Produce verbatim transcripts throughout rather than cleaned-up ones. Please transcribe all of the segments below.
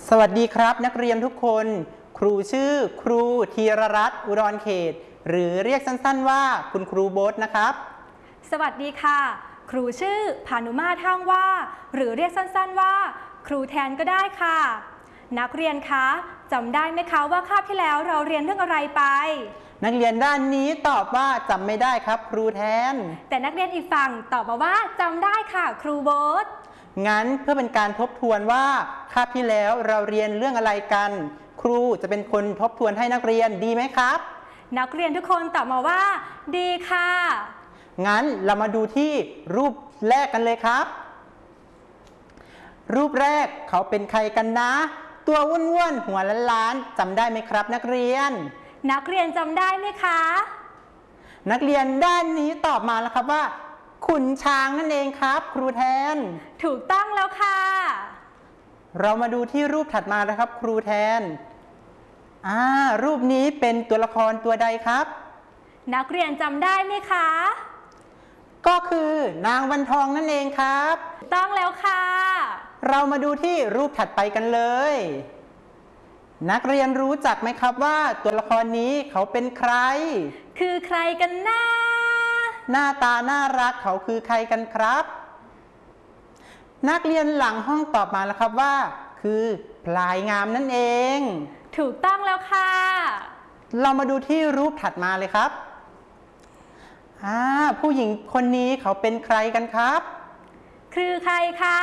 สวัสดีครับนักเรียนทุกคนครูชื่อครูธีรรัตน์อุดรเขตหรือเรียกสั้นๆว่าคุณครูโบ๊ทนะครับสวัสดีค่ะครูชื่อพานุมาตร ห้างว่าหรือเรียกสั้นๆว่าครูแทนก็ได้ค่ะนักเรียนคะจำได้ไหมคะว่าคาบที่แล้วเราเรียนเรื่องอะไรไปนักเรียนด้านนี้ตอบว่าจำไม่ได้ครับครูแทนแต่นักเรียนอีกฝั่งตอบมาว่าจำได้ค่ะครูโบ๊ทงั้นเพื่อเป็นการทบทวนว่าคาบที่แล้วเราเรียนเรื่องอะไรกันครูจะเป็นคนทบทวนให้นักเรียนดีไหมครับนักเรียนทุกคนตอบมาว่าดีค่ะงั้นเรามาดูที่รูปแรกกันเลยครับรูปแรกเขาเป็นใครกันนะตัวอ้วนๆหัวล้านๆจำได้ไหมครับนักเรียนนักเรียนจำได้ไหมคะนักเรียนด้านนี้ตอบมาแล้วครับว่าขุนช้างนั่นเองครับครูแทนถูกต้องแล้วค่ะเรามาดูที่รูปถัดมานะครับครูแทนอ่ารูปนี้เป็นตัวละครตัวใดครับนักเรียนจำได้ไหมคะก็คือนางวันทองนั่นเองครับต้องแล้วค่ะเรามาดูที่รูปถัดไปกันเลยนักเรียนรู้จักไหมครับว่าตัวละครนี้เขาเป็นใครคือใครกันนะหน้าตาน่ารักเขาคือใครกันครับนักเรียนหลังห้องตอบมาแล้วครับว่าคือพลายงามนั่นเองถูกต้องแล้วค่ะเรามาดูที่รูปถัดมาเลยครับอ่าผู้หญิงคนนี้เขาเป็นใครกันครับคือใครคะ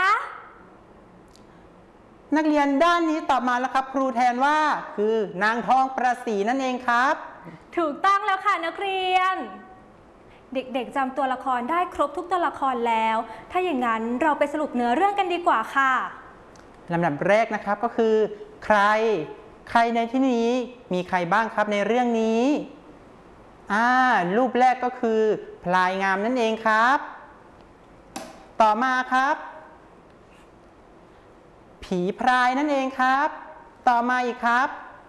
นักเรียนด้านนี้ตอบมาแล้วครับครูแทนว่าคือนางทองประศรีนั่นเองครับถูกต้องแล้วค่ะนักเรียนเด็กๆจำตัวละครได้ครบทุกตัวละครแล้วถ้าอย่างนั้นเราไปสรุปเนื้อเรื่องกันดีกว่าค่ะลำดับแรกนะครับก็คือใครใครในที่นี้มีใครบ้างครับในเรื่องนี้อ่ารูปแรกก็คือพลายงามนั่นเองครับต่อมาครับผีพรายนั่นเองครับต่อมาอีกครับ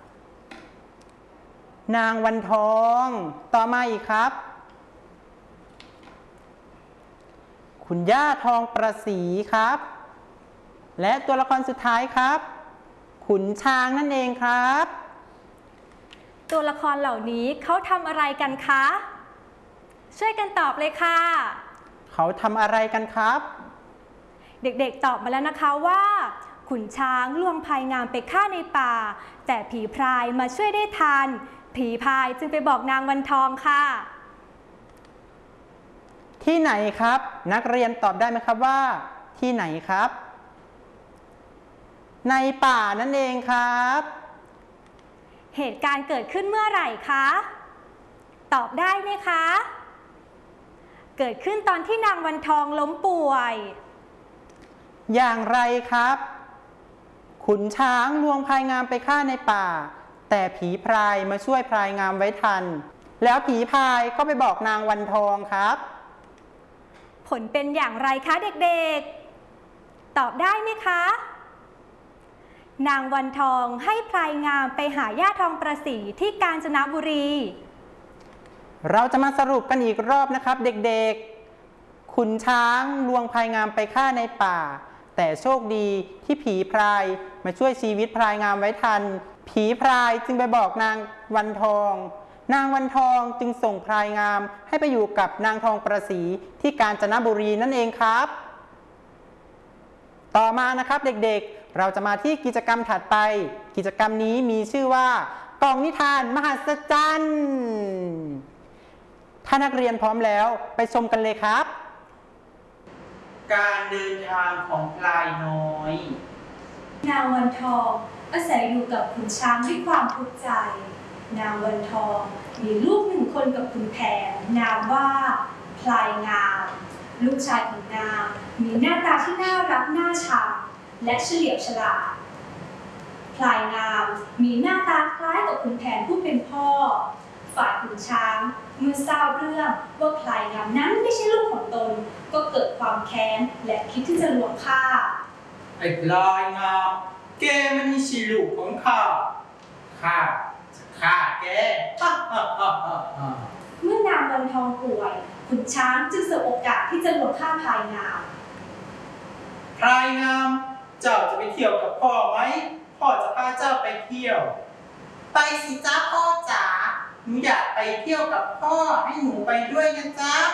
นางวันทองต่อมาอีกครับคุณย่าทองประศรีครับและตัวละครสุดท้ายครับขุนช้างนั่นเองครับตัวละครเหล่านี้เขาทำอะไรกันคะช่วยกันตอบเลยค่ะเขาทำอะไรกันครับเด็กๆตอบมาแล้วนะคะว่าขุนช้างลวงพายงามไปฆ่าในป่าแต่ผีพรายมาช่วยได้ทันผีพรายจึงไปบอกนางวันทองค่ะที่ไหนครับนักเรียนตอบได้ไหมครับว่าที่ไหนครับในป่านั่นเองครับเหตุการณ์เกิดขึ้นเมื่อไหร่คะตอบได้ไหมคะเกิดขึ้นตอนที่นางวันทองล้มป่วยอย่างไรครับขุนช้างลวงพลายงามไปฆ่าในป่าแต่ผีพรายมาช่วยพลายงามไว้ทันแล้วผีพรายก็ไปบอกนางวันทองครับผลเป็นอย่างไรคะเด็กๆตอบได้ไหมคะนางวันทองให้พลายงามไปหาย่าทองประศรีที่กาญจนบุรีเราจะมาสรุปกันอีกรอบนะครับเด็กๆขุนช้างลวงพลายงามไปฆ่าในป่าแต่โชคดีที่ผีพรายมาช่วยชีวิตพลายงามไว้ทันผีพรายจึงไปบอกนางวันทองนางวันทองจึงส่งพลายงามให้ไปอยู่กับนางทองประศรีที่กาญจนบุรีนั่นเองครับต่อมานะครับเด็กๆเราจะมาที่กิจกรรมถัดไปกิจกรรมนี้มีชื่อว่ากล่องนิทานมหัศจรรย์ถ้านักเรียนพร้อมแล้วไปชมกันเลยครับการเดินทางของพลายน้อยนางวันทองอาศัยอยู่กับขุนช้างด้วยความทุกข์ใจนางวันทองมีลูกหนึ่งคนกับขุนแผนนามว่าพลายงามลูกชายของนางมีหน้าตาที่น่ารักน่าชังและเฉลียวฉลาดพลายงามมีหน้าตาคล้ายกับขุนแผนผู้เป็นพ่อฝ่ายขุนช้างเมื่อทราบเรื่องว่าพลายงามนั้นไม่ใช่ลูกของตนก็เกิดความแค้นและคิดที่จะลวงฆ่าไอ้พลายงามแกมันไม่ใช่ลูกของข้าข้าจะฆ่าแกเมื่อนางวันทองป่วยขุนช้างจึงสบโอกาสที่จะลวงฆ่าพลายงามพลายงามเจ้าจะไปเที่ยวกับพ่อไหมพพ่อจะพาเจ้าไปเที่ยว ไปสิจ้าพ่อจ๋าหนูอยากไปเที่ยวกับพ่อให้หนูไปด้วยนะจ๊ะ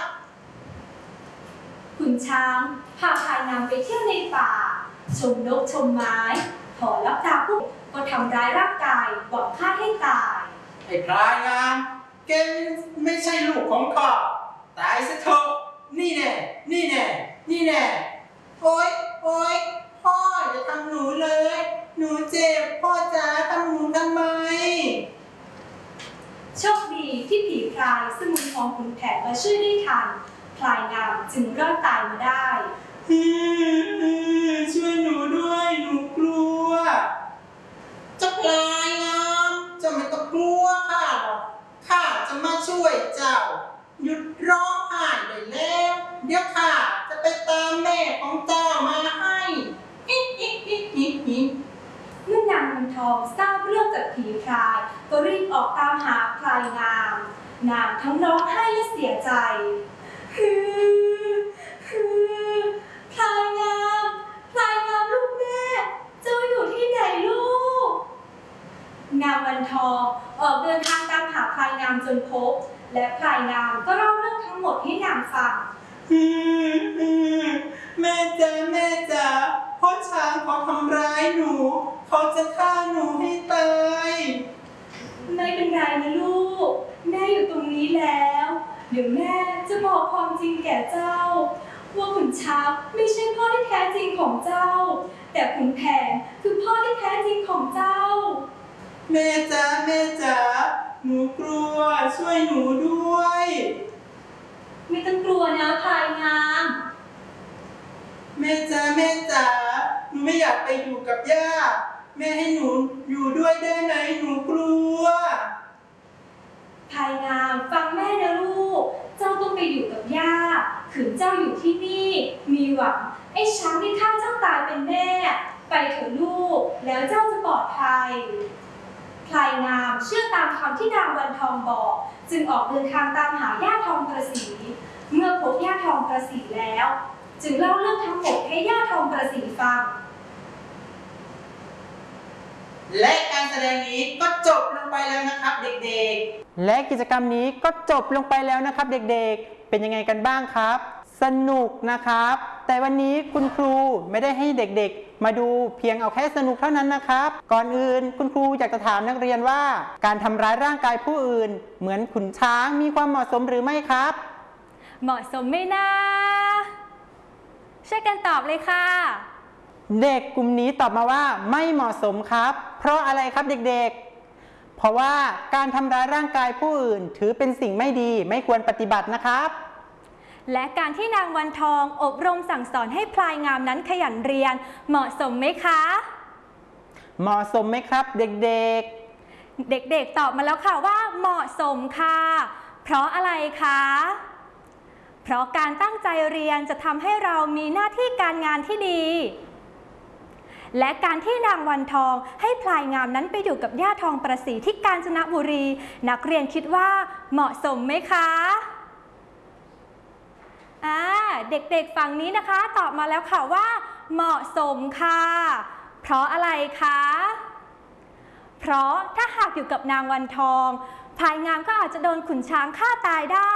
ขุนช้างพาพลายงามไปเที่ยวในป่าชมนกชมไม้พอรับตาปุ๊บก็ทำร้ายร่างกายหวังฆ่าให้ตายไอ้พลายงามแกไม่ใช่ลูกของข้าตายซะเถอะนี่แน่นี่แน่นี่แน่โอ๊ยโอ๊ยพ่ออย่าทำหนูเลยหนูเจ็บพ่อจ๋าทำหนูทำไมโชคดีที่ผีพรายซึ่งมีของขุนแผนมาช่วยได้ทันพลายงามจึงรอดตายมาได้ช่วยหนูด้วยหนูกลัวเจ้าพลายงามเจ้าไม่ต้องกลัวข้าหรอกข้าจะมาช่วยเจ้าหยุดร้องไห้ได้แล้วเดี๋ยวข้าจะไปตามแม่ของเจ้ามาให้เมื่อนางวันทองทราบเรื่องจากผีพรายก็รีบออกตามหาพลายงามนางทั้งร้องไห้และเสียใจพลายงามพลายงามลูกแม่เจ้าอยู่ที่ไหนลูกนางวันทองออกเดินทางตามหาพลายงามจนพบและพลายงามก็เล่าเรื่องทั้งหมดให้นางฟังแม่จ๋าแม่จ๋าพ่อช้างเขาทำร้ายหนูเขาจะฆ่าหนูให้ตายไม่เป็นไรนะลูกแม่อยู่ตรงนี้แล้วเดี๋ยวแม่จะบอกความจริงแก่เจ้าว่าขุนช้างไม่ใช่พ่อที่แท้จริงของเจ้าแต่ขุนแผนคือพ่อที่แท้จริงของเจ้าแม่จ๋าแม่จ๋าหนูกลัวช่วยหนูด้วยไม่ต้องกลัวนะพลายงามแม่จ๋าแม่จ๋าหนูไม่อยากไปอยู่กับย่าแม่ให้หนูอยู่ด้วยได้ไหมหนูกลัวพลายงามฟังแม่นะลูกเจ้าต้องไปอยู่กับย่าขืนเจ้าอยู่ที่นี่มีหวังไอ้ช้างที่ฆ่าเจ้าตายเป็นแน่ไปเถอะลูกแล้วเจ้าจะปลอดภัยพลายงามเชื่อตามคำที่นางวันทองบอกจึงออกเดินทางตามหาย่าทองประสีเมื่อพบย่าทองประสีแล้วจึงเล่าเรื่องทั้งหมดให้ย่าทองประสีฟังและการแสดงนี้ก็จบลงไปแล้วนะครับเด็กๆและกิจกรรมนี้ก็จบลงไปแล้วนะครับเด็กๆเป็นยังไงกันบ้างครับสนุกนะครับแต่วันนี้คุณครูไม่ได้ให้เด็กๆมาดูเพียงเอาแค่สนุกเท่านั้นนะครับก่อนอื่นคุณครูอยากจะถามนักเรียนว่าการทำร้ายร่างกายผู้อื่นเหมือนขุนช้างมีความเหมาะสมหรือไม่ครับเหมาะสมไหมนะช่วยกันตอบเลยค่ะเด็กกลุ่มนี้ตอบมาว่าไม่เหมาะสมครับเพราะอะไรครับเด็กๆเพราะว่าการทำร้ายร่างกายผู้อื่นถือเป็นสิ่งไม่ดีไม่ควรปฏิบัตินะครับและการที่นางวันทองอบรมสั่งสอนให้พลายงามนั้นขยันเรียนเหมาะสมไหมคะเหมาะสมไหมครับเด็กๆเด็กๆตอบมาแล้วค่ะว่าเหมาะสมค่ะเพราะอะไรคะเพราะการตั้งใจเรียนจะทำให้เรามีหน้าที่การงานที่ดีและการที่นางวันทองให้พลายงามนั้นไปอยู่กับย่าทองประสีที่กาญจนบุรีนักเรียนคิดว่าเหมาะสมไหมคะอ่าเด็กๆฝั่งนี้นะคะตอบมาแล้วค่ะว่าเหมาะสมค่ะเพราะอะไรคะเพราะถ้าหากอยู่กับนางวันทองพลายงามก็อาจจะโดนขุนช้างฆ่าตายได้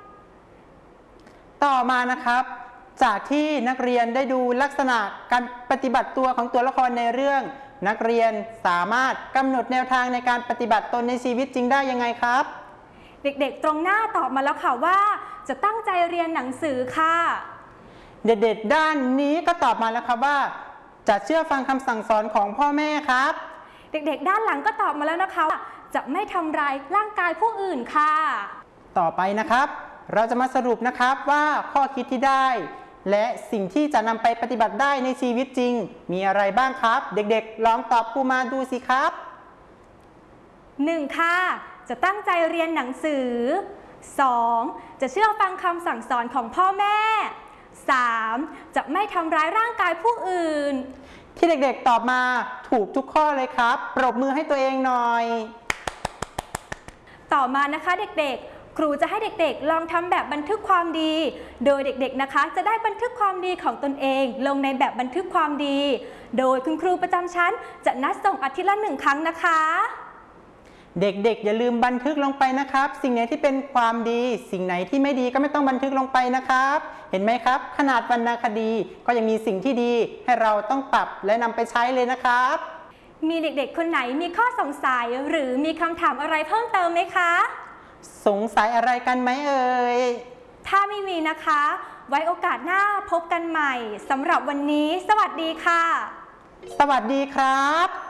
ต่อมานะครับจากที่นักเรียนได้ดูลักษณะการปฏิบัติตัวของตัวละครในเรื่องนักเรียนสามารถกำหนดแนวทางในการปฏิบัติตนในชีวิตจริงได้ยังไงครับเด็กๆตรงหน้าตอบมาแล้วค่ะว่าจะตั้งใจเรียนหนังสือค่ะเด็กๆด้านนี้ก็ตอบมาแล้วครับว่าจะเชื่อฟังคำสั่งสอนของพ่อแม่ครับเด็กๆด้านหลังก็ตอบมาแล้วนะคะว่าจะไม่ทำร้ายร่างกายผู้อื่นค่ะต่อไปนะครับเราจะมาสรุปนะครับว่าข้อคิดที่ได้และสิ่งที่จะนำไปปฏิบัติได้ในชีวิตจริงมีอะไรบ้างครับเด็กๆลองตอบครูมาดูสิครับหนึ่ง ค่ะจะตั้งใจเรียนหนังสือ สอง จะเชื่อฟังคำสั่งสอนของพ่อแม่ สาม จะไม่ทำร้ายร่างกายผู้อื่นที่เด็กๆตอบมาถูกทุกข้อเลยครับปรบมือให้ตัวเองหน่อยต่อมานะคะเด็กๆครูจะให้เด็กๆลองทำแบบบันทึกความดี โดยเด็กๆนะคะจะได้บันทึกความดีของตนเองลงในแบบบันทึกความดี โดยคุณครูประจำชั้นจะนัดส่งอาทิตย์ละหนึ่งครั้งนะคะเด็กๆอย่าลืมบันทึกลงไปนะครับ สิ่งไหนที่เป็นความดีสิ่งไหนที่ไม่ดีก็ไม่ต้องบันทึกลงไปนะครับ เห็นไหมครับขนาดวรรณคดีก็ยังมีสิ่งที่ดีให้เราต้องปรับและนำไปใช้เลยนะครับมีเด็กๆคนไหนมีข้อสงสัยหรือมีคำถามอะไรเพิ่มเติมไหมคะสงสัยอะไรกันไหมเอ่ยถ้าไม่มีนะคะไว้โอกาสหน้าพบกันใหม่สำหรับวันนี้สวัสดีค่ะสวัสดีครับ